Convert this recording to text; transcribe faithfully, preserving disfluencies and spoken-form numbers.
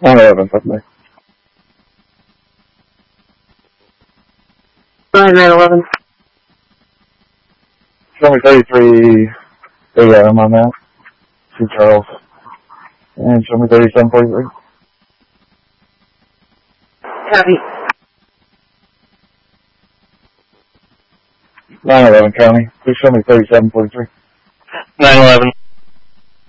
nine eleven, that's me. nine eleven. Show me thirty-three A M on that. See Charles. And show me thirty-seven forty-three. Copy. nine eleven County. Please show me thirty-seven forty-three. nine eleven.